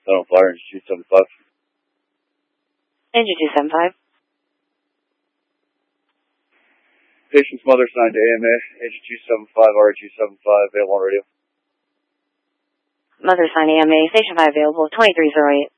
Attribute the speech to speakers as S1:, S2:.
S1: on fire, engine 275.
S2: Engine 275.
S1: Patient's mother signed to AMA, engine 275, RA275, available on radio.
S2: Mother signed AMA, station 5 available, 2308.